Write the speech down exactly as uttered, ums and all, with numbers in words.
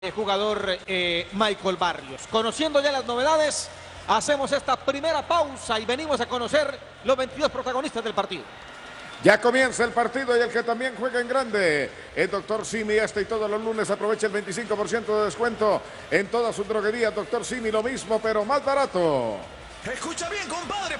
el jugador eh, Michael Barrios. Conociendo ya las novedades, hacemos esta primera pausa y venimos a conocer los veintidós protagonistas del partido. Ya comienza el partido y el que también juega en grande, el doctor Simi. Este y todos los lunes aprovecha el veinticinco por ciento de descuento en toda su droguería. doctor Simi, lo mismo, pero más barato. Escucha bien, compadre.